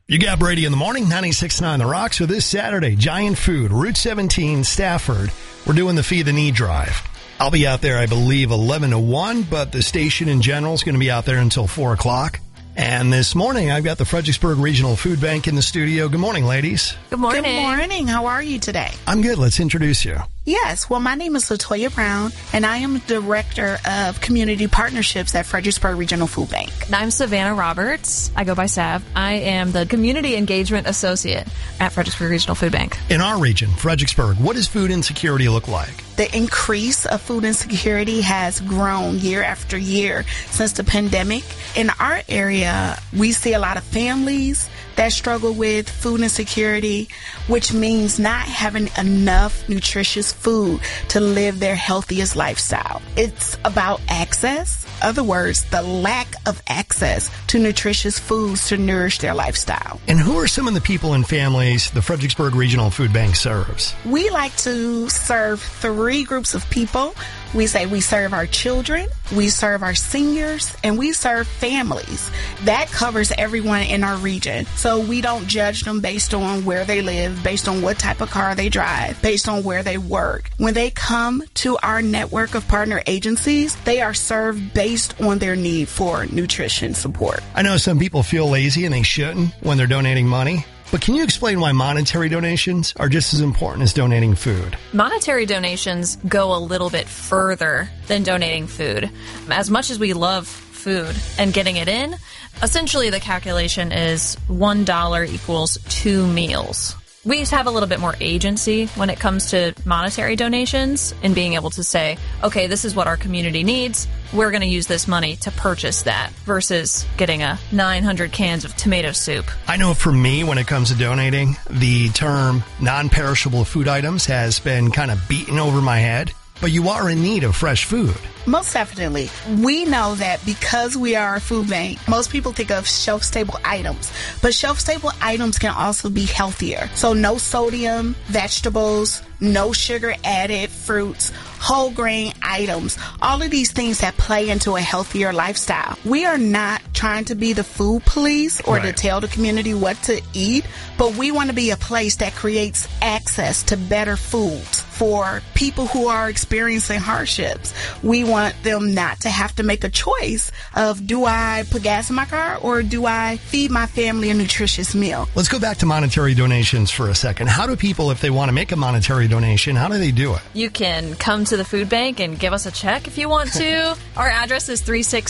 You got Brady in the morning, 96.9 The Rock. So this Saturday, Giant Food, Route 17, Stafford. We're doing the Feed the Need drive. I'll be out there, I believe, 11 to 1, but the station in general is going to be out there until 4 o'clock. And this morning, I've got the Fredericksburg Regional Food Bank in the studio. Good morning, ladies. Good morning. Good morning. How are you today? I'm good. Let's introduce you. Yes. Well, my name is Latoya Brown, and I am Director of Community Partnerships at Fredericksburg Regional Food Bank. And I'm Savannah Roberts. I go by Sav. I am the Community Engagement Associate at Fredericksburg Regional Food Bank. In our region, Fredericksburg, what does food insecurity look like? The increase of food insecurity has grown year after year since the pandemic. In our area, we see a lot of families that struggle with food insecurity, which means not having enough nutritious food to live their healthiest lifestyle. It's about access. In other words, the lack of access to nutritious foods to nourish their lifestyle. And who are some of the people and families the Fredericksburg Regional Food Bank serves? We like to serve 3 groups of people. We serve our children, we serve our seniors, and we serve families. That covers everyone in our region. So we don't judge them based on where they live, based on what type of car they drive, based on where they work. When they come to our network of partner agencies, they are served based on their need for nutrition support. I know some people feel lazy and they shouldn't when they're donating money. But can you explain why monetary donations are just as important as donating food? Monetary donations go a little bit further than donating food. As much as we love food and getting it in, essentially the calculation is $1 equals 2 meals. We have a little bit more agency when it comes to monetary donations and being able to say, okay, this is what our community needs. We're going to use this money to purchase that versus getting 900 cans of tomato soup. I know for me, when it comes to donating, the term non-perishable food items has been kind of beaten over my head. But you are in need of fresh food. Most definitely. We know that because we are a food bank, most people think of shelf-stable items. But shelf-stable items can also be healthier. So no sodium, vegetables, no sugar-added fruits, whole grain items, all of these things that play into a healthier lifestyle. We are not trying to be the food police or to tell the community what to eat, but we want to be a place that creates access to better foods for people who are experiencing hardships. We want them not to have to make a choice of, do I put gas in my car or do I feed my family a nutritious meal? Let's go back to monetary donations for a second. How do people, if they want to make a monetary donation, how do they do it? You can come to the food bank and give us a check if you want to. Our address is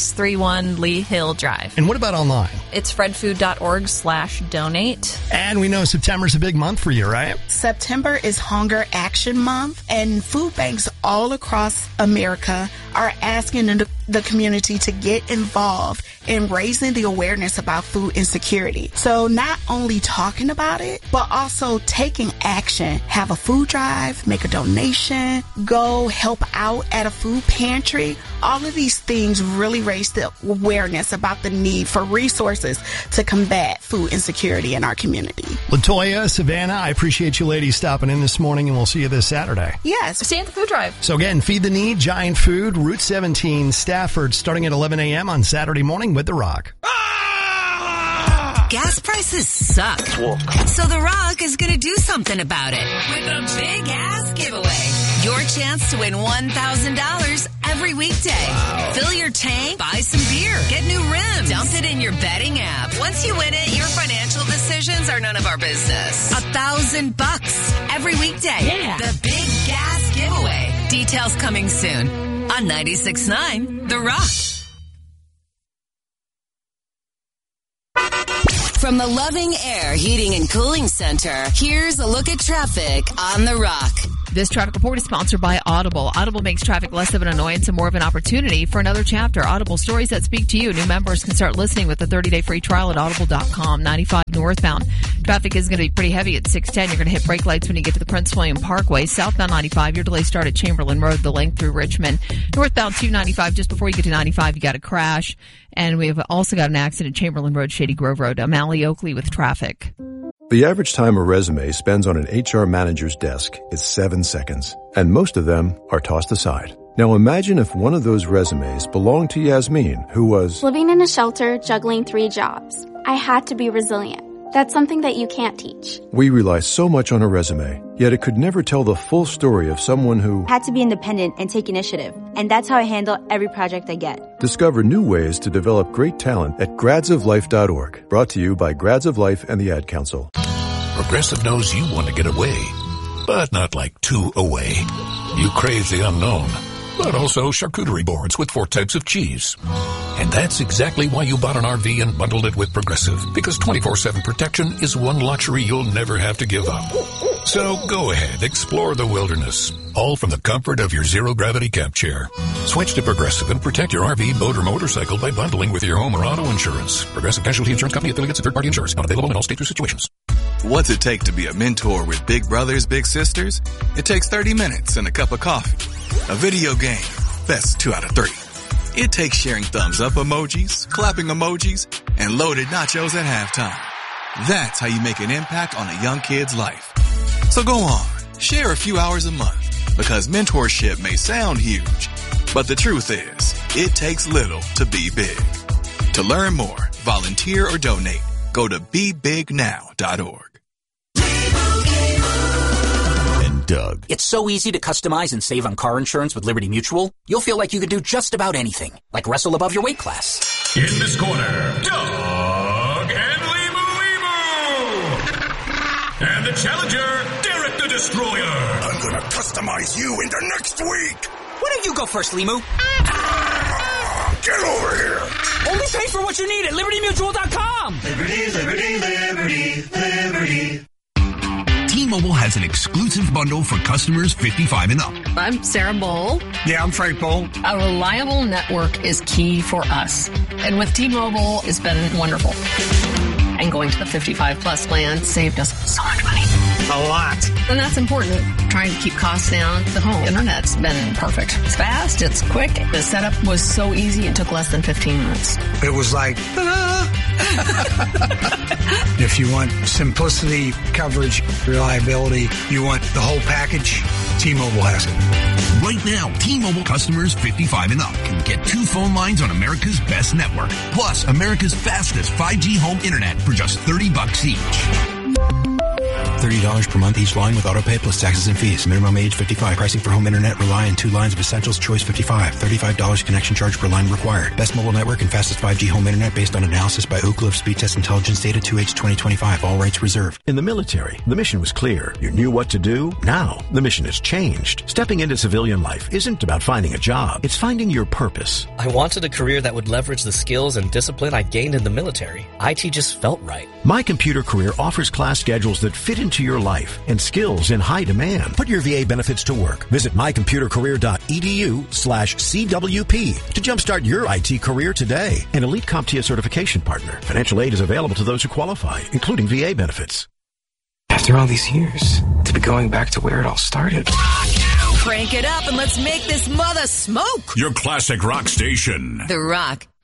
3631 Lee Hill Drive. And what about online? It's fredfood.org/donate. And we know September's a big month for you, right? September is Hunger Action Month, and food banks all across America are asking the community to get involved in raising the awareness about food insecurity. So not only talking about it, but also taking action. Have a food drive, make a donation, go help out at a food pantry. All of these things really raise the awareness about the need for resources to combat food insecurity in our community. Latoya, Savannah, I appreciate you ladies stopping in this morning, and we'll see you this Saturday. Yes. See you at the food drive. So again, Feed the Need, Giant Food, Route 17, Stafford, starting at 11 a.m. on Saturday morning with The Rock. Gas prices suck. So The Rock is going to do something about it with a big ass giveaway. Your chance to win $1,000 every weekday. Wow. Fill your tank, buy some beer, get new rims, dump it in your betting app. Once you win it, your financial decisions are none of our business. $1,000 every weekday. Yeah. The big gas giveaway. Details coming soon on 96.9 The Rock. From the Loving Air Heating and Cooling Center, here's a look at traffic on The Rock. This traffic report is sponsored by Audible. Audible makes traffic less of an annoyance and more of an opportunity for another chapter. Audible, stories that speak to you. New members can start listening with a 30-day free trial at audible.com. 95 northbound. Traffic is going to be pretty heavy at 610. You're going to hit brake lights when you get to the Prince William Parkway. Southbound 95, your delays start at Chamberlain Road, the length through Richmond. Northbound 295, just before you get to 95, you got a crash. And we've also got an accident at Chamberlain Road, Shady Grove Road. I'm Allie Oakley with traffic. The average time a resume spends on an HR manager's desk is 7 seconds, and most of them are tossed aside. Now imagine if one of those resumes belonged to Yasmin, who was living in a shelter, juggling 3 jobs. I had to be resilient. That's something that you can't teach. We rely so much on a resume, yet it could never tell the full story of someone who had to be independent and take initiative. And that's how I handle every project I get. Discover new ways to develop great talent at gradsoflife.org. Brought to you by Grads of Life and the Ad Council. Progressive knows you want to get away, but not like too away. You crave the unknown, but also charcuterie boards with 4 types of cheese. And that's exactly why you bought an RV and bundled it with Progressive, because 24/7 protection is one luxury you'll never have to give up. So go ahead, explore the wilderness, all from the comfort of your zero-gravity camp chair. Switch to Progressive and protect your RV, boat, or motorcycle by bundling with your home or auto insurance. Progressive Casualty Insurance Company, affiliates, and third-party insurance. Not available in all states or situations. What's it take to be a mentor with big brothers, big sisters? It takes 30 minutes and a cup of coffee. A video game, that's 2 out of 3. It takes sharing thumbs up emojis, clapping emojis, and loaded nachos at halftime. That's how you make an impact on a young kid's life. So go on, share a few hours a month, because mentorship may sound huge, but the truth is, it takes little to be big. To learn more, volunteer, or donate, go to BeBigNow.org. Doug. It's so easy to customize and save on car insurance with Liberty Mutual. You'll feel like you could do just about anything, like wrestle above your weight class. In this corner, Doug and Limu. And the challenger, Derek the Destroyer. I'm gonna customize you into next week. Why don't you go first, Limu? Get over here. Only pay for what you need at LibertyMutual.com. Liberty, liberty, liberty, liberty. T-Mobile has an exclusive bundle for customers 55 and up. I'm Sarah Bowl. Yeah, I'm Frank Bowl. A reliable network is key for us. And with T-Mobile, it's been wonderful. And going to the 55 plus plan saved us so much money. A lot. And that's important. Trying to keep costs down. The home internet's been perfect. It's fast. It's quick. The setup was so easy. It took less than 15 minutes. It was like, if you want simplicity, coverage, reliability, you want the whole package, T-Mobile has it. Right now, T-Mobile customers 55 and up can get 2 phone lines on America's best network, plus America's fastest 5G home internet for just $30 each. $30 per month each line with autopay plus taxes and fees. Minimum age 55. Pricing for home internet rely on 2 lines of Essentials Choice 55. $35 connection charge per line required. Best mobile network and fastest 5G home internet based on analysis by Ookla of Speed Test Intelligence data 2H 2025. All rights reserved. In the military, the mission was clear. You knew what to do. Now, the mission has changed. Stepping into civilian life isn't about finding a job. It's finding your purpose. I wanted a career that would leverage the skills and discipline I gained in the military. IT just felt right. My Computer Career offers class schedules that fit into your life and skills in high demand. Put your VA benefits to work. Visit mycomputercareer.edu/CWP to jumpstart your IT career today. An elite CompTIA certification partner. Financial aid is available to those who qualify, including VA benefits. After all these years, to be going back to where it all started. Crank it up and let's make this mother smoke. Your classic rock station. The Rock.